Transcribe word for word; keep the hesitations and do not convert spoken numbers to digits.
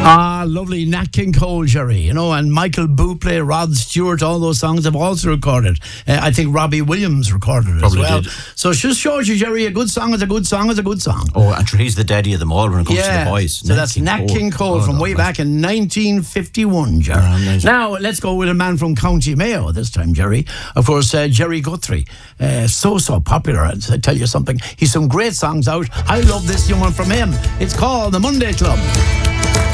Ah, lovely Nat King Cole, Jerry, you know, and Michael Bublé, Rod Stewart, all those songs have also recorded. Uh, I think Robbie Williams recorded it Probably as well. did. So it just shows you, Jerry, a good song is a good song is a good song. Oh, and sure, he's the daddy of them all when it comes Yeah. to the boys. So that's Nat King Cole Oh, from no, way nice. back in nineteen fifty-one, Jerry. Ah, nice. Now, let's go with a man from County Mayo this time, Jerry. Of course, uh, Jerry Guthrie. Uh, so, so popular. I'll tell you something. He's some great songs out. I love this young one from him. It's called The Monday Club.